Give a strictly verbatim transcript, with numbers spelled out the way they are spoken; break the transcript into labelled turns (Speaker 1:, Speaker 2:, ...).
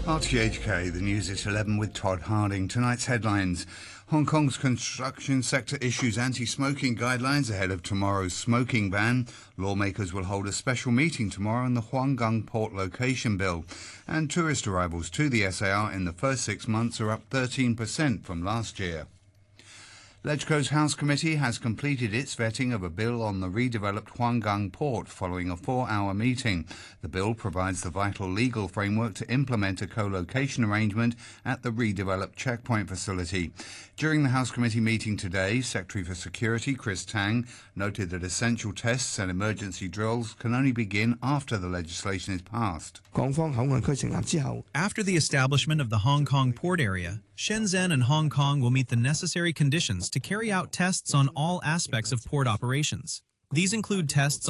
Speaker 1: R T H K, the news at eleven with Todd Harding. Tonight's headlines. Hong Kong's construction sector issues anti-smoking guidelines ahead of tomorrow's smoking ban. Lawmakers will hold a special meeting tomorrow on the Huanggang Port Location Bill. And tourist arrivals to the S A R in the first six months are up thirteen percent from last year. LegCo's House Committee has completed its vetting of a bill on the redeveloped Huanggang port following a four-hour meeting. The bill provides the vital legal framework to implement a co-location arrangement at the redeveloped checkpoint facility. During the House Committee meeting today, Secretary for Security Chris Tang noted that essential tests and emergency drills can only begin after the legislation is passed.
Speaker 2: After the establishment of the Hong Kong port area, Shenzhen and Hong Kong will meet the necessary conditions to carry out tests on all aspects of port operations. These include tests